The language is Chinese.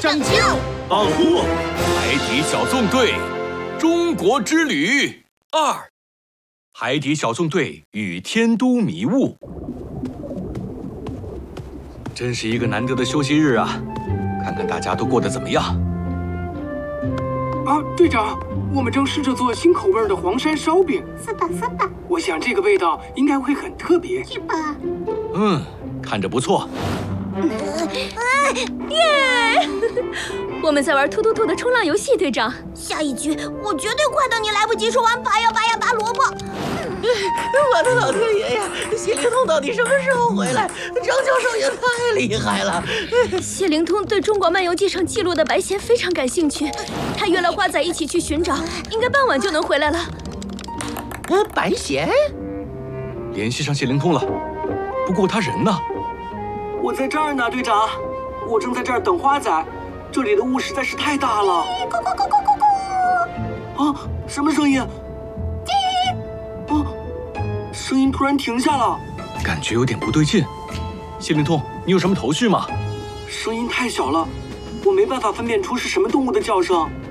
上救！ 到货！海底小纵队，中国之旅2，海底小纵队与天都迷雾。真是一个难得的休息日啊！看看大家都过得怎么样。 啊，队长，我们正试着做新口味的黄山烧饼。 是的，是的。 我想这个味道应该会很特别。 是吧？ 看着不错。 耶！我们在玩突突突的冲浪游戏，队长。 下一局我绝对快到你来不及说完拔呀拔呀拔萝卜。 我的老天爷呀！谢灵通到底什么时候回来？张教授也太厉害了。 谢灵通对中国漫游记上记录的白仙非常感兴趣，他约了花仔一起去寻找，应该傍晚就能回来了。 白仙？ 联系上谢灵通了，不过他人呢？ 我在这儿呢，队长，我正在这儿等花仔。这里的雾实在是太大了。 咕咕咕咕咕咕！ 啊，什么声音？声音突然停下了， 感觉有点不对劲。谢灵通，你有什么头绪吗？ 声音太小了，我没办法分辨出是什么动物的叫声。